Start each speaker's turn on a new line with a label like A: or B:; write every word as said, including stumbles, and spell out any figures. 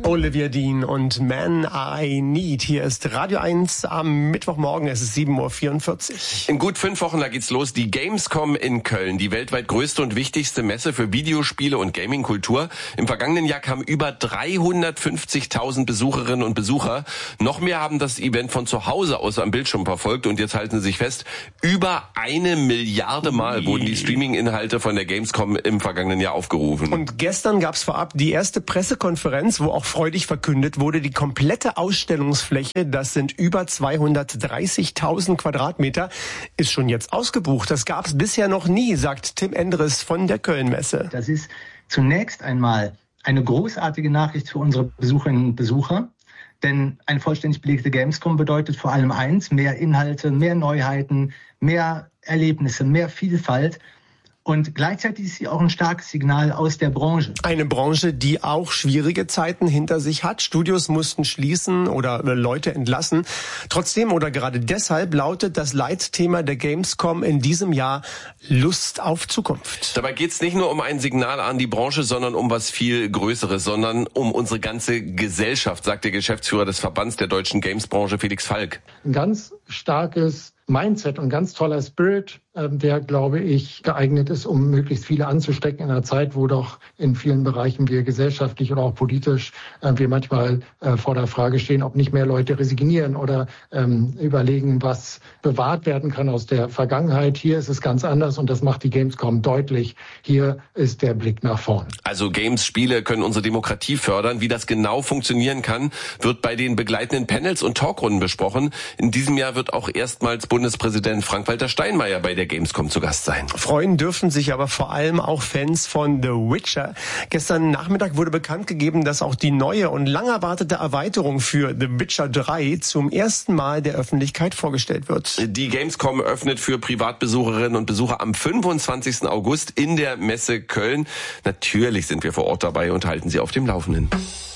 A: Olivia Dean und Man I Need. Hier ist Radio eins am Mittwochmorgen, es ist sieben Uhr vierundvierzig.
B: In gut fünf Wochen, da geht's los. Die Gamescom in Köln, die weltweit größte und wichtigste Messe für Videospiele und Gamingkultur. Im vergangenen Jahr kamen über dreihundertfünfzigtausend Besucherinnen und Besucher. Noch mehr haben das Event von zu Hause aus am Bildschirm verfolgt. Und jetzt halten Sie sich fest, über eine Milliarde Mal wurden die Streaming-Inhalte von der Gamescom im vergangenen Jahr aufgerufen.
A: Und gestern gab's vorab die erste Pressekonferenz, wo auch freudig verkündet wurde, die komplette Ausstellungsfläche, das sind über zweihundertdreißigtausend Quadratmeter, ist schon jetzt ausgebucht. Das gab es bisher noch nie, sagt Tim Endres von der Köln-Messe.
C: Das ist zunächst einmal eine großartige Nachricht für unsere Besucherinnen und Besucher. Denn eine vollständig belegte Gamescom bedeutet vor allem eins, mehr Inhalte, mehr Neuheiten, mehr Erlebnisse, mehr Vielfalt. Und gleichzeitig ist sie auch ein starkes Signal aus der Branche.
A: Eine Branche, die auch schwierige Zeiten hinter sich hat. Studios mussten schließen oder Leute entlassen. Trotzdem oder gerade deshalb lautet das Leitthema der Gamescom in diesem Jahr Lust auf Zukunft.
B: Dabei geht's nicht nur um ein Signal an die Branche, sondern um was viel Größeres, sondern um unsere ganze Gesellschaft, sagt der Geschäftsführer des Verbands der deutschen Gamesbranche, Felix Falk.
D: Ein ganz starkes Mindset und ganz toller Spirit, der, glaube ich, geeignet ist, um möglichst viele anzustecken in einer Zeit, wo doch in vielen Bereichen wir gesellschaftlich oder auch politisch wir manchmal vor der Frage stehen, ob nicht mehr Leute resignieren oder ähm, überlegen, was bewahrt werden kann aus der Vergangenheit. Hier ist es ganz anders und das macht die Gamescom deutlich. Hier ist der Blick nach vorn.
B: Also Games, Spiele können unsere Demokratie fördern. Wie das genau funktionieren kann, wird bei den begleitenden Panels und Talkrunden besprochen. In diesem Jahr wird auch erstmals Bundespräsident Frank-Walter Steinmeier bei der Gamescom zu Gast sein.
A: Freuen dürfen sich aber vor allem auch Fans von The Witcher. Gestern Nachmittag wurde bekannt gegeben, dass auch die neue und lang erwartete Erweiterung für The Witcher drei zum ersten Mal der Öffentlichkeit vorgestellt wird.
B: Die Gamescom öffnet für Privatbesucherinnen und Besucher am fünfundzwanzigsten August in der Messe Köln. Natürlich sind wir vor Ort dabei und halten Sie auf dem Laufenden.